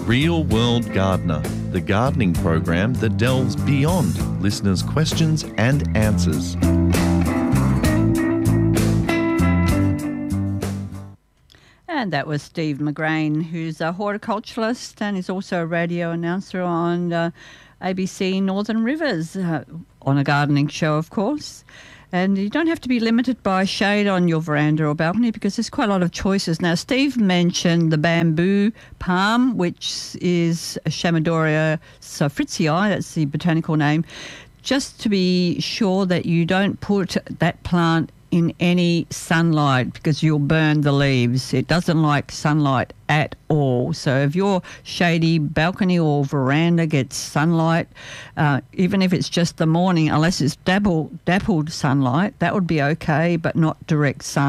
Real World Gardener, the gardening program that delves beyond listeners' questions and answers. And that was Steve McGrain, who's a horticulturalist and is also a radio announcer on ABC Northern Rivers, on a gardening show, of course. And you don't have to be limited by shade on your veranda or balcony because there's quite a lot of choices. Now, Steve mentioned the bamboo palm, which is Chamaedorea sofritzii, that's the botanical name, just to be sure that you don't put that plant in any sunlight because you'll burn the leaves. It doesn't like sunlight at all. So if your shady balcony or veranda gets sunlight, even if it's just the morning, unless it's dappled sunlight, that would be okay, but not direct sun.